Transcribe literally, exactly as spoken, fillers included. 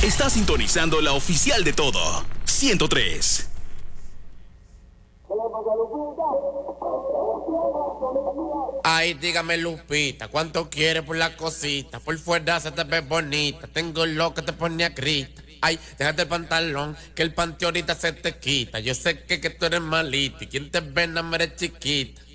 Está sintonizando la oficial de todo, ciento tres. Ay, dígame Lupita, ¿cuánto quieres por la cosita? Por fuera se te ve bonita, tengo lo que te pone a grita. Ay, déjate el pantalón, que el panty ahorita se te quita. Yo sé que, que tú eres malita y quien te ve no eres chiquita.